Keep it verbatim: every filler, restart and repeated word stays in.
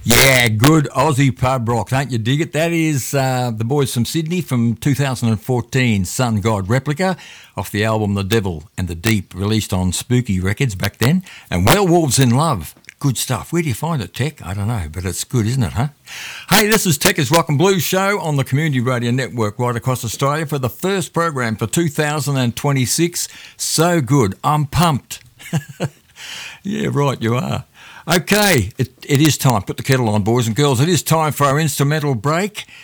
Yeah, good Aussie pub rock, don't you dig it? That is uh, the boys from Sydney from two thousand fourteen, Sun God Replica, off the album The Devil and the Deep, released on Spooky Records back then, and Werewolves in Love. Good stuff. Where do you find it, Tech? I don't know, but it's good, isn't it, huh? Hey, this is Tech's Rock and Blues Show on the Community Radio Network right across Australia for the first program for two thousand twenty-six. So good. I'm pumped. Yeah, right, you are. Okay, it, it is time. Put the kettle on, boys and girls. It is time for our instrumental break.